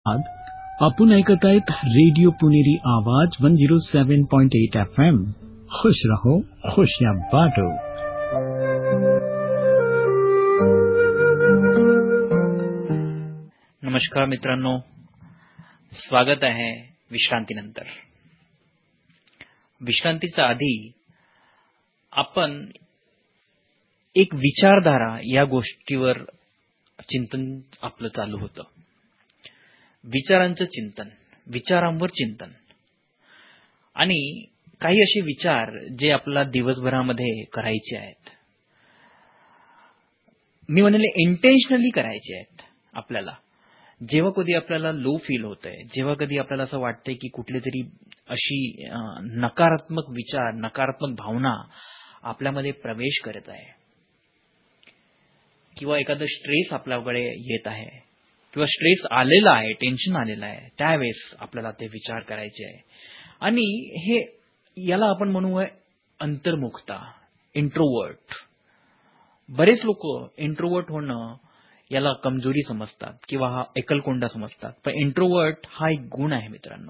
आज आपण ऐकत आहेत रेडिओ पुणेरी आवाज 107.8 FM. खुश रहो, खुशियां बांटो. नमस्कार मित्रांनो, स्वागत आहे विश्रांतीनंतर. विश्रांतीच्या आधी आपण एक विचारधारा या गोष्टीवर चिंतन आपलं चालू होतं. विचारांचं चिंतन, विचारांवर चिंतन, आणि काही असे विचार जे आपल्याला दिवसभरामध्ये करायचे आहेत. मी म्हणेल इंटेन्शनली करायचे आहेत आपल्याला. जेव्हा कधी आपल्याला लो फील होतंय, जेव्हा कधी आपल्याला असं वाटतंय की कुठली तरी अशी नकारात्मक विचार, नकारात्मक भावना आपल्यामध्ये प्रवेश करत आहे, किंवा एखादं स्ट्रेस आपल्याकडे येत आहे, किंवा स्ट्रेस आलेला आहे, टेन्शन आलेलं आहे, त्यावेळेस आपल्याला ते विचार करायचे आहे. आणि हे याला आपण म्हणू अंतर्मुखता, इंट्रोवर्ट. बरेच लोक इंट्रोवर्ट होणं याला कमजोरी समजतात किंवा हा एकलकोंडा समजतात, पण इंट्रोवर्ट हा एक गुण आहे मित्रांनो.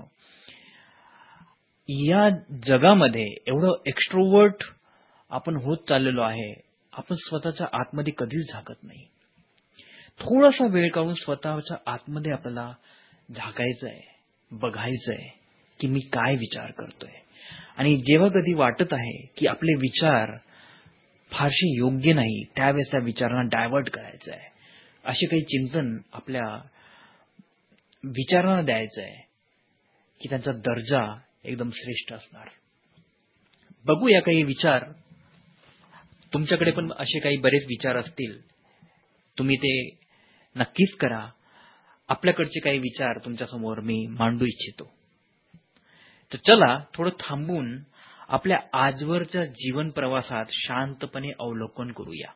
या जगामध्ये एवढं एक्स्ट्रोवर्ट आपण होत चाललेलो आहे, आपण स्वतःच्या आतमध्ये कधीच झाकत नाही. थोडासा वेळ काढून स्वतःच्या आतमध्ये आपल्याला झाकायचं आहे, बघायचं आहे की मी काय विचार करतोय. आणि जेव्हा कधी वाटत आहे की आपले विचार फारसे योग्य नाही, त्यावेळेस त्या विचारांना डायव्हर्ट करायचं आहे. असे काही चिंतन आपल्या विचारांना द्यायचं आहे की त्यांचा दर्जा एकदम श्रेष्ठ असणार. बघूया काही विचार. तुमच्याकडे पण असे काही बरेच विचार असतील, तुम्ही ते नक्कीच करा. आपल्याकडचे काही विचार तुमच्यासमोर मी मांडू इच्छितो. तर चला थोडं थांबून आपल्या आजवरच्या जीवन प्रवासात शांतपणे अवलोकन करूया.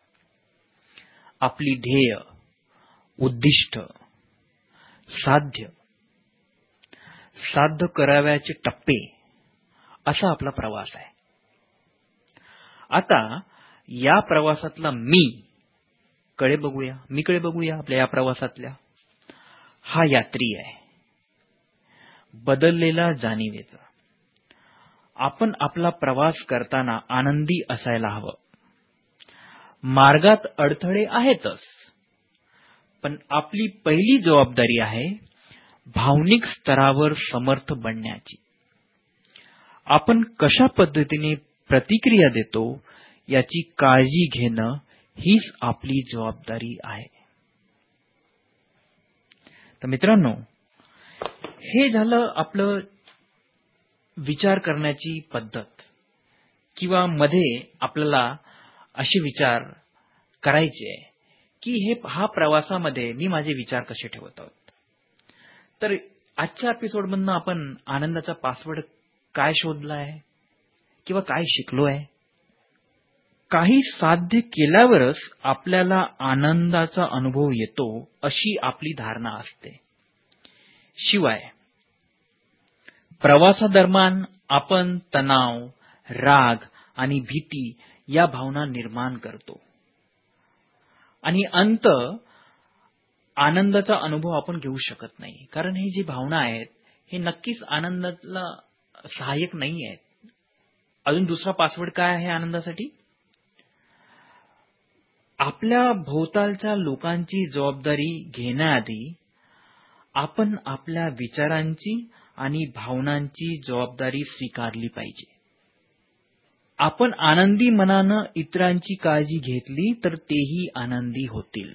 आपली ध्येय, उद्दिष्ट, साध्य करावयाचे टप्पे, असा आपला प्रवास आहे. आता या प्रवासातला मी कडे बघूया. आपल्या या प्रवासातल्या हा यात्री आहे, बदललेला जाणीवेचा. आपण आपला प्रवास करताना आनंदी असायला हवं. मार्गात अडथळे आहेतच, पण आपली पहिली जबाबदारी आहे भावनिक स्तरावर समर्थ बनण्याची. आपण कशा पद्धतीने प्रतिक्रिया देतो याची काळजी घेणं हीच आपली जबाबदारी आहे. तर मित्रांनो, हे झालं आपलं विचार करण्याची पद्धत, किंवा मध्ये आपल्याला असे विचार करायचे की हा प्रवासामध्ये मी माझे विचार कसे ठेवत आहोत. तर आजच्या एपिसोडमधनं आपण आनंदाचा पासवर्ड काय शोधला आहे किंवा काय शिकलो आहे. काही साध्य केल्यावरच आपल्याला आनंदाचा अनुभव येतो अशी आपली धारणा असते. शिवाय प्रवासादरम्यान आपण तणाव, राग आणि भीती या भावना निर्माण करतो, आणि आनंदाचा अनुभव आपण घेऊ शकत नाही. कारण ही जी भावना आहेत हे नक्कीच आनंदाला सहाय्यक नाही आहेत. अजून दुसरा पासवर्ड काय आहे आनंदासाठी? आपल्या भोवतालच्या लोकांची जबाबदारी घेण्याआधी आपण आपल्या विचारांची आणि भावनांची जबाबदारी स्वीकारली पाहिजे. आपण आनंदी मनानं इतरांची काळजी घेतली तर तेही आनंदी होतील.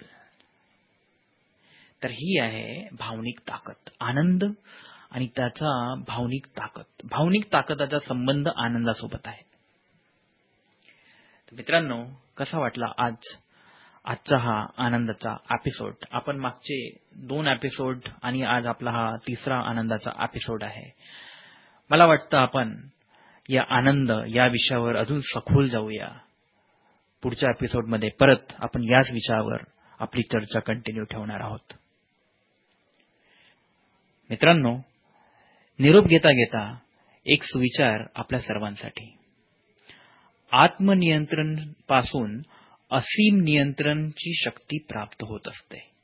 तर ही आहे भावनिक ताकद. आनंद आणि त्याचा भावनिक ताकदाचा संबंध आनंदासोबत आहे. मित्रांनो, कसा वाटला आजचा हा आनंदाचा एपिसोड? आपण मागचे 2 एपिसोड आणि आज आपला हा तिसरा आनंदाचा एपिसोड आहे. मला वाटतं आपण या आनंद या विषयावर अजून सखोल जाऊया. पुढच्या एपिसोडमध्ये परत आपण याच विषयावर आपली चर्चा कंटिन्यू ठेवणार आहोत. मित्रांनो, निरोप घेता घेता एक सुविचार आपल्या सर्वांसाठी. आत्मनियंत्रण पासून असीम नियंत्रणची शक्ती प्राप्त होत असते.